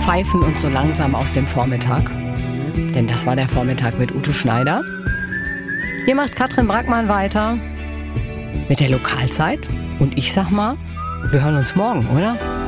pfeifen uns so langsam aus dem Vormittag. Denn das war der Vormittag mit Ute Schneider. Hier macht Katrin Brackmann weiter mit der Lokalzeit. Und ich sag mal, wir hören uns morgen, oder?